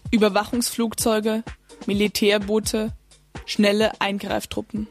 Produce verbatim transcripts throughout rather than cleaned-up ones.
Überwachungsflugzeuge, Militärboote, schnelle Eingreiftruppen.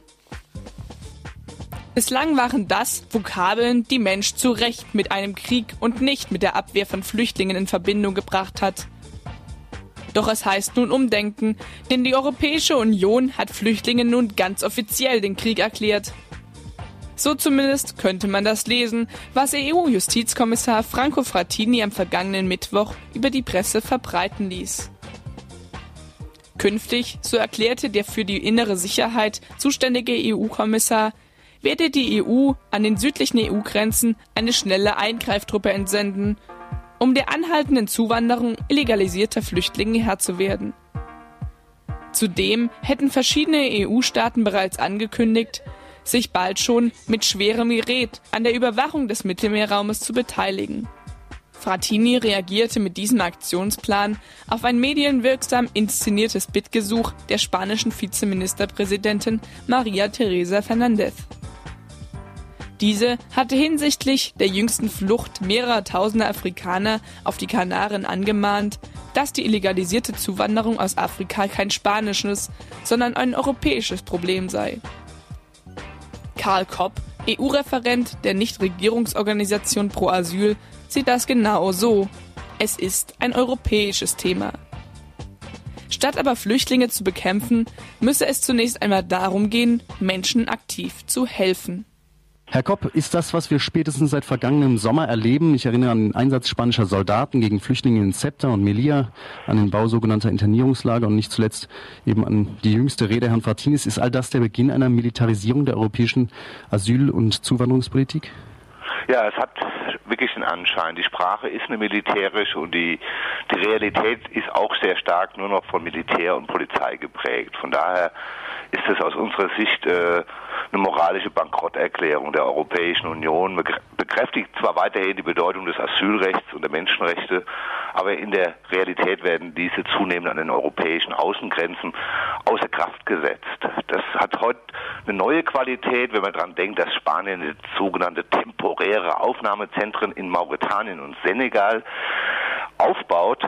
Bislang waren das Vokabeln, die Mensch zu Recht mit einem Krieg und nicht mit der Abwehr von Flüchtlingen in Verbindung gebracht hat. Doch es heißt nun umdenken, denn die Europäische Union hat Flüchtlingen nun ganz offiziell den Krieg erklärt. So zumindest könnte man das lesen, was E U-Justizkommissar Franco Frattini am vergangenen Mittwoch über die Presse verbreiten ließ. Künftig, so erklärte der für die innere Sicherheit zuständige E U-Kommissar, werde die E U an den südlichen E U-Grenzen eine schnelle Eingreiftruppe entsenden, um der anhaltenden Zuwanderung illegalisierter Flüchtlinge Herr zu werden. Zudem hätten verschiedene E U-Staaten bereits angekündigt, sich bald schon mit schwerem Gerät an der Überwachung des Mittelmeerraumes zu beteiligen. Frattini reagierte mit diesem Aktionsplan auf ein medienwirksam inszeniertes Bittgesuch der spanischen Vizeministerpräsidentin María Teresa Fernández. Diese hatte hinsichtlich der jüngsten Flucht mehrerer tausender Afrikaner auf die Kanaren angemahnt, dass die illegalisierte Zuwanderung aus Afrika kein spanisches, sondern ein europäisches Problem sei. Karl Kopp, E U-Referent der Nichtregierungsorganisation Pro Asyl, sieht das genau so. Es ist ein europäisches Thema. Statt aber Flüchtlinge zu bekämpfen, müsse es zunächst einmal darum gehen, Menschen aktiv zu helfen. Herr Kopp, ist das, was wir spätestens seit vergangenem Sommer erleben? Ich erinnere an den Einsatz spanischer Soldaten gegen Flüchtlinge in Ceuta und Melilla, an den Bau sogenannter Internierungslager und nicht zuletzt eben an die jüngste Rede Herrn Frattinis. Ist all das der Beginn einer Militarisierung der europäischen Asyl- und Zuwanderungspolitik? Ja, es hat wirklich den Anschein. Die Sprache ist eine militärische und die, die Realität ist auch sehr stark nur noch von Militär und Polizei geprägt. Von daher ist es aus unserer Sicht äh, eine moralische Bankrotterklärung der Europäischen Union, bekräftigt zwar weiterhin die Bedeutung des Asylrechts und der Menschenrechte, aber in der Realität werden diese zunehmend an den europäischen Außengrenzen außer Kraft gesetzt. Das hat heute eine neue Qualität, wenn man daran denkt, dass Spanien sogenannte temporäre Aufnahmezentren in Mauretanien und Senegal aufbaut.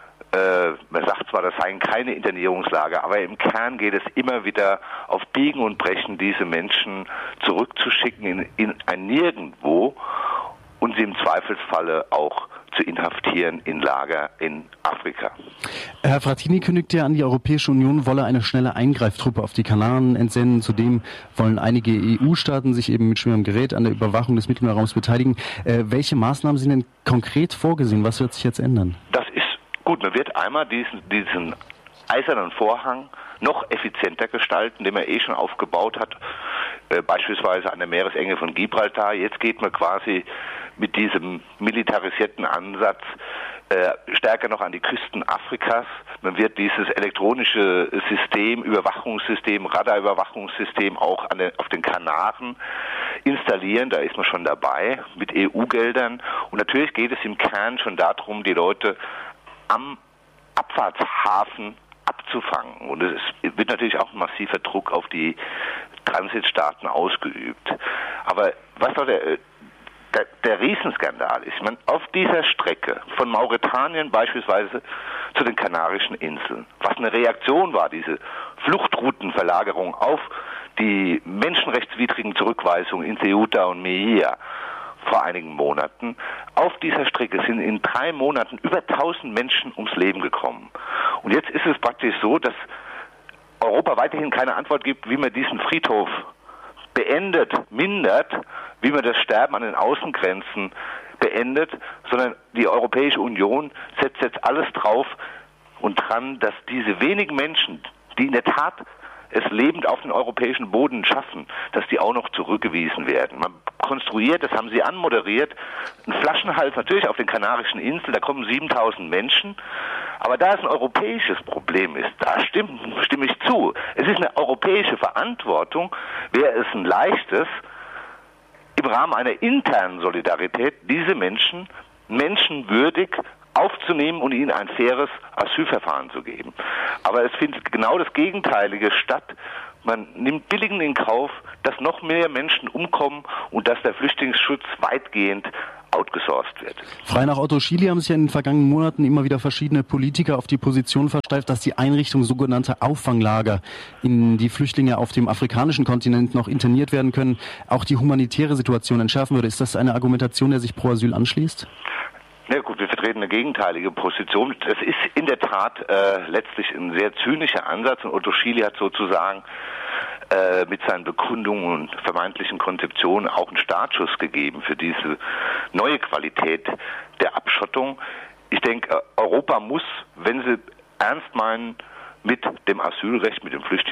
Äh, man sagt zwar, das seien keine Internierungslager, aber im Kern geht es immer wieder auf Biegen und Brechen, diese Menschen zurückzuschicken in, in ein Nirgendwo und sie im Zweifelsfalle auch zu inhaftieren in Lager in Afrika. Herr Frattini kündigte an, die Europäische Union wolle eine schnelle Eingreiftruppe auf die Kanaren entsenden. Zudem wollen einige E U-Staaten sich eben mit schwerem Gerät an der Überwachung des Mittelmeerraums beteiligen. Äh, welche Maßnahmen sind denn konkret vorgesehen? Was wird sich jetzt ändern? Das ist gut, man wird einmal diesen, diesen eisernen Vorhang noch effizienter gestalten, den man eh schon aufgebaut hat, äh, beispielsweise an der Meeresenge von Gibraltar. Jetzt geht man quasi mit diesem militarisierten Ansatz äh, stärker noch an die Küsten Afrikas. Man wird dieses elektronische System, Überwachungssystem, Radarüberwachungssystem auch an den, auf den Kanaren installieren. Da ist man schon dabei mit E U-Geldern. Und natürlich geht es im Kern schon darum, die Leute am Abfahrtshafen abzufangen. Und es wird natürlich auch ein massiver Druck auf die Transitstaaten ausgeübt. Aber was doch der, der, der Riesenskandal ist, man auf dieser Strecke von Mauretanien beispielsweise zu den Kanarischen Inseln, was eine Reaktion war, diese Fluchtroutenverlagerung auf die menschenrechtswidrigen Zurückweisungen in Ceuta und Melilla vor einigen Monaten. Auf dieser Strecke sind in drei Monaten über tausend Menschen ums Leben gekommen. Und jetzt ist es praktisch so, dass Europa weiterhin keine Antwort gibt, wie man diesen Friedhof beendet, mindert, wie man das Sterben an den Außengrenzen beendet, sondern die Europäische Union setzt jetzt alles drauf und dran, dass diese wenigen Menschen, die in der Tat es lebend auf den europäischen Boden schaffen, dass die auch noch zurückgewiesen werden. Man konstruiert, das haben sie anmoderiert, einen Flaschenhals natürlich auf den Kanarischen Inseln, da kommen siebentausend Menschen, aber da es ein europäisches Problem ist, da stimme, stimme ich zu. Es ist eine europäische Verantwortung, wäre es ein leichtes, im Rahmen einer internen Solidarität diese Menschen menschenwürdig aufzunehmen und ihnen ein faires Asylverfahren zu geben. Aber es findet genau das Gegenteilige statt. Man nimmt billigend in Kauf, dass noch mehr Menschen umkommen und dass der Flüchtlingsschutz weitgehend outgesourced wird. Frei nach Otto Schily haben sich ja in den vergangenen Monaten immer wieder verschiedene Politiker auf die Position versteift, dass die Einrichtung sogenannter Auffanglager, in die Flüchtlinge auf dem afrikanischen Kontinent noch interniert werden können, auch die humanitäre Situation entschärfen würde. Ist das eine Argumentation, der sich pro Asyl anschließt? Na gut, wir vertreten eine gegenteilige Position. Das ist in der Tat äh, letztlich ein sehr zynischer Ansatz und Otto Schily hat sozusagen äh, mit seinen Bekundungen und vermeintlichen Konzeptionen auch einen Startschuss gegeben für diese neue Qualität der Abschottung. Ich denke, Europa muss, wenn sie ernst meinen mit dem Asylrecht, mit dem Flüchtlingsrecht,